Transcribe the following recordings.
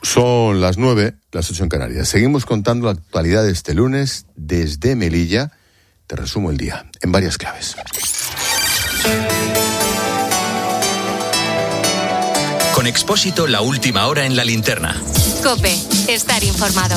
Son las 9, las 8 en Canarias. Seguimos contando la actualidad de este lunes desde Melilla. Te resumo el día en varias claves. Con Expósito, la última hora en la linterna. COPE, estar informado.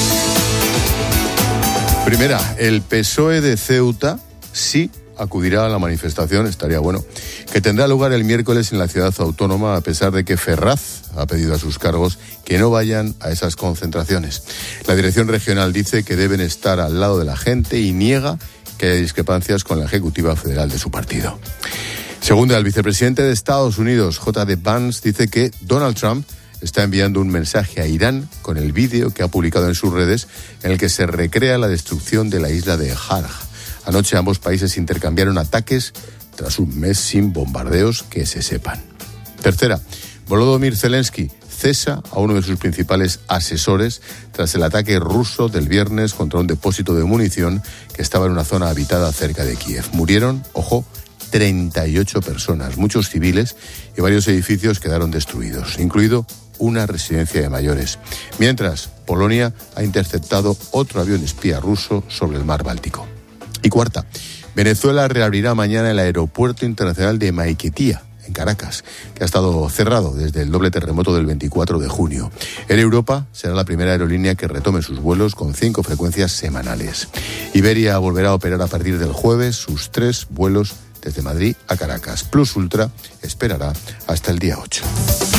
Primera, el PSOE de Ceuta sí acudirá a la manifestación, estaría bueno, que tendrá lugar el miércoles en la ciudad autónoma, a pesar de que Ferraz ha pedido a sus cargos que no vayan a esas concentraciones. La dirección regional dice que deben estar al lado de la gente y niega que haya discrepancias con la ejecutiva federal de su partido. Segunda, el vicepresidente de Estados Unidos, J.D. Vance, dice que Donald Trump está enviando un mensaje a Irán con el vídeo que ha publicado en sus redes en el que se recrea la destrucción de la isla de Jarj. Anoche ambos países intercambiaron ataques tras un mes sin bombardeos que se sepan. Tercera, Volodymyr Zelensky cesa a uno de sus principales asesores tras el ataque ruso del viernes contra un depósito de munición que estaba en una zona habitada cerca de Kiev. Murieron, 38 personas, muchos civiles, y varios edificios quedaron destruidos, incluido una residencia de mayores. Mientras, Polonia ha interceptado otro avión espía ruso sobre el mar Báltico. Y cuarta, Venezuela reabrirá mañana el aeropuerto internacional de Maiquetía, en Caracas, que ha estado cerrado desde el doble terremoto del 24 de junio. Air Europa será la primera aerolínea que retome sus vuelos con 5 frecuencias semanales. Iberia volverá a operar a partir del jueves sus 3 vuelos desde Madrid a Caracas. Plus Ultra esperará hasta el día 8.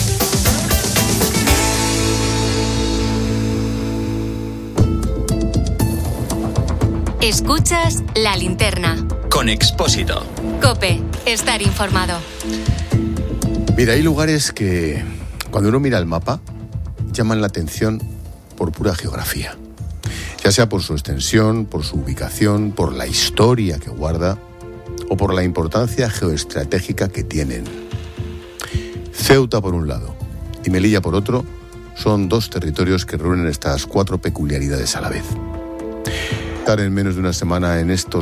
Escuchas La Linterna. Con Expósito. COPE, estar informado. Mira, hay lugares que, cuando uno mira el mapa, llaman la atención por pura geografía. Ya sea por su extensión, por su ubicación, por la historia que guarda o por la importancia geoestratégica que tienen. Ceuta por un lado y Melilla por otro son 2 territorios que reúnen estas 4 peculiaridades a la vez. Estar en menos de una semana en estos